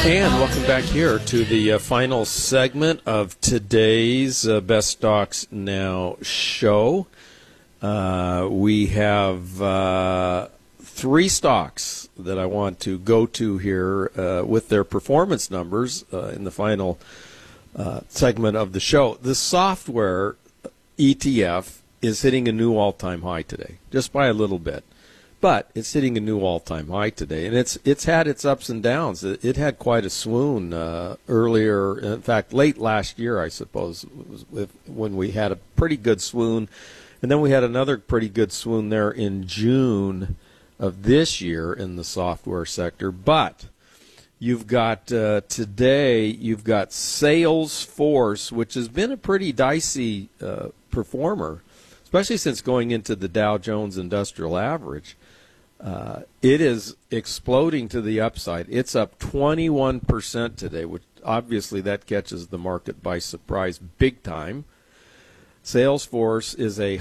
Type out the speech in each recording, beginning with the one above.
And welcome back here to the final segment of today's Best Stocks Now show. We have three stocks that I want to go to here with their performance numbers in the final segment of the show. The software ETF is hitting a new all-time high today, just by a little bit. But it's hitting a new all-time high today, and it's had its ups and downs. It had quite a swoon earlier, in fact, late last year, I suppose, when we had a pretty good swoon. And then we had another pretty good swoon there in June of this year in the software sector. But you've got today, you've got Salesforce, which has been a pretty dicey performer, especially since going into the Dow Jones Industrial Average. It is exploding to the upside. It's up 21% today, which obviously that catches the market by surprise big time. Salesforce is a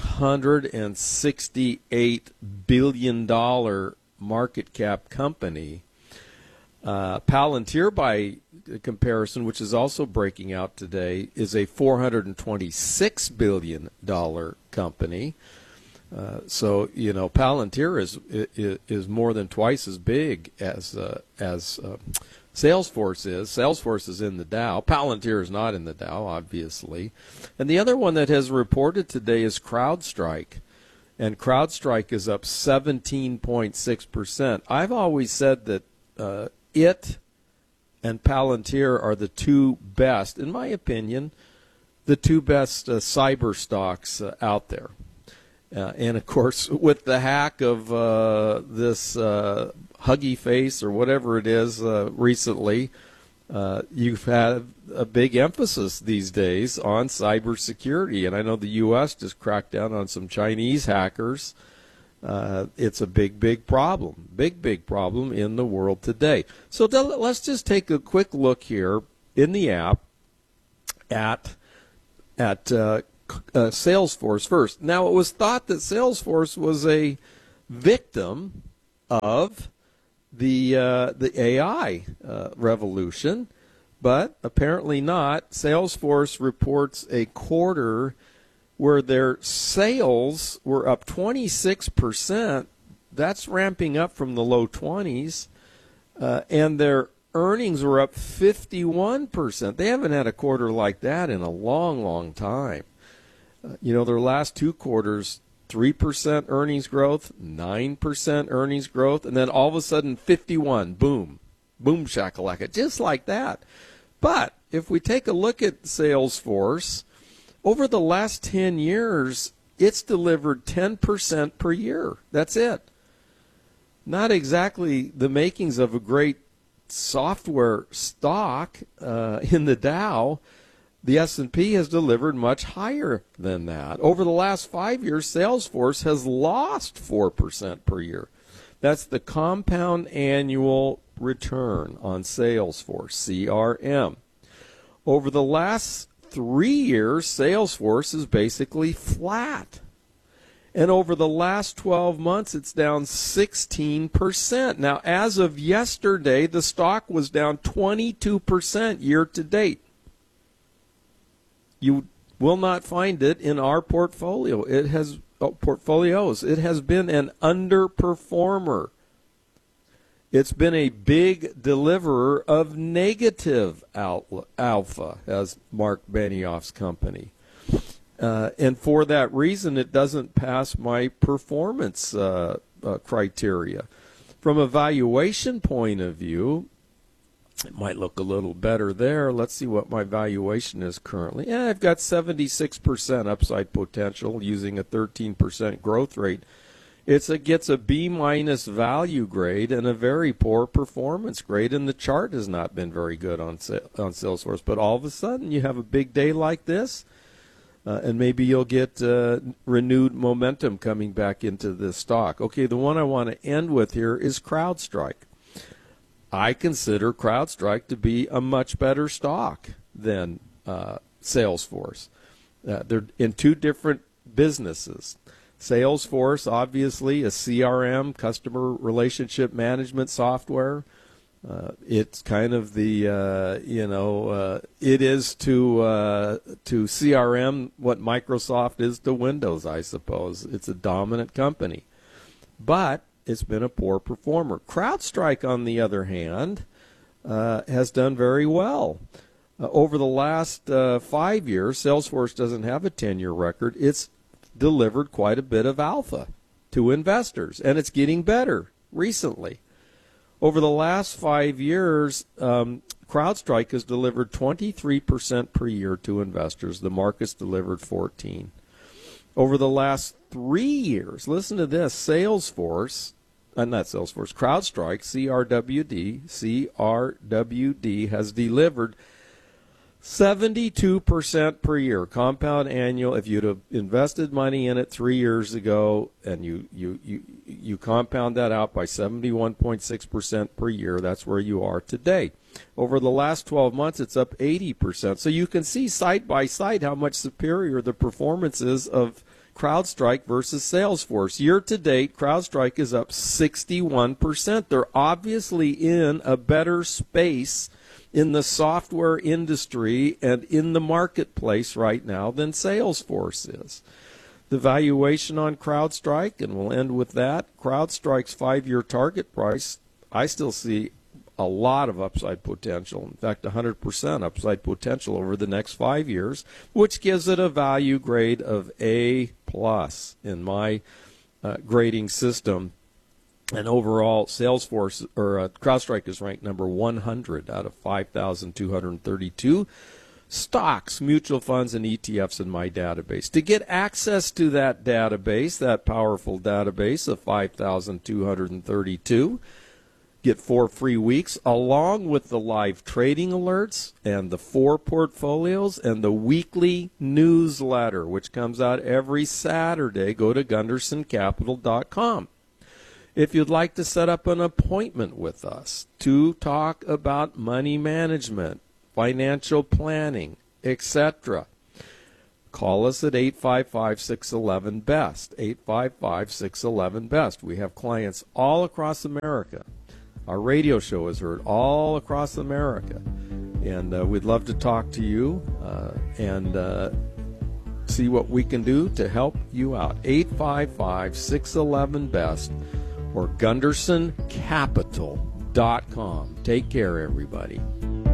$168 billion market cap company. Palantir, by comparison, which is also breaking out today, is a $426 billion company. So, you know, Palantir is more than twice as big as Salesforce is. Salesforce is in the Dow. Palantir is not in the Dow, obviously. And the other one that has reported today is CrowdStrike. And CrowdStrike is up 17.6%. I've always said that it and Palantir are the two best, in my opinion, the two best cyber stocks out there. And, of course, with the hack of this Huggy Face or whatever it is recently, you've had a big emphasis these days on cybersecurity. And I know the U.S. just cracked down on some Chinese hackers. It's a big problem, big problem in the world today. So let's just take a quick look here in the app at Salesforce first. Now, it was thought that Salesforce was a victim of the AI revolution, but apparently not. Salesforce reports a quarter where their sales were up 26%. That's ramping up from the low 20s, and their earnings were up 51%. They haven't had a quarter like that in a long time. You know, their last two quarters, 3% earnings growth, 9% earnings growth, and then all of a sudden 51, boom shakalaka, just like that. But if we take a look at Salesforce, over the last 10 years, it's delivered 10% per year. That's it. Not exactly the makings of a great software stock in the Dow. The S&P has delivered much higher than that. Over the last 5 years, Salesforce has lost 4% per year. That's the compound annual return on Salesforce, CRM. Over the last 3 years, Salesforce is basically flat. And over the last 12 months, it's down 16%. Now, as of yesterday, the stock was down 22% year to date. You will not find it in our portfolio. It has portfolios. It has been an underperformer. It's been a big deliverer of negative alpha, as Mark Benioff's company. And for that reason, it doesn't pass my performance criteria. From a valuation point of view, it might look a little better there. Let's see what my valuation is currently. Yeah, I've got 76% upside potential using a 13% growth rate. It gets a B- value grade and a very poor performance grade, and the chart has not been very good on Salesforce. But all of a sudden, you have a big day like this, and maybe you'll get renewed momentum coming back into this stock. Okay, the one I want to end with here is CrowdStrike. I consider CrowdStrike to be a much better stock than Salesforce. They're in two different businesses. Salesforce, obviously, a CRM, customer relationship management software. It's kind of the it is to CRM what Microsoft is to Windows, I suppose. It's a dominant company, but it's been a poor performer. CrowdStrike, on the other hand, has done very well. Over the last 5 years, Salesforce doesn't have a 10-year record. It's delivered quite a bit of alpha to investors, and it's getting better recently. Over the last 5 years, CrowdStrike has delivered 23% per year to investors. The market's delivered 14%. Over the last 3 years, listen to this, CrowdStrike, CRWD has delivered 72% per year, compound annual. If you'd have invested money in it 3 years ago and you compound that out by 71.6% per year, that's where you are today. Over the last 12 months, it's up 80%. So you can see side by side how much superior the performance is of CrowdStrike versus Salesforce. Year to date, CrowdStrike is up 61%. They're obviously in a better space in the software industry and in the marketplace right now than Salesforce is. The valuation on CrowdStrike, and we'll end with that, CrowdStrike's 5-year target price, I still see a lot of upside potential. In fact, 100% upside potential over the next 5 years, which gives it a value grade of A+ in my grading system. And overall, Salesforce or CrowdStrike is ranked number 100 out of 5,232 stocks, mutual funds, and ETFs in my database. To get access to that database, that powerful database of 5,232, get 4 free weeks along with the live trading alerts and the 4 portfolios and the weekly newsletter, which comes out every Saturday. Go to GundersonCapital.com. If you'd like to set up an appointment with us to talk about money management, financial planning, etc., call us at 855-611-BEST, 855-611-BEST. We have clients all across America. Our radio show is heard all across America, and we'd love to talk to you and see what we can do to help you out. 855-611-BEST or GundersonCapital.com. Take care, everybody.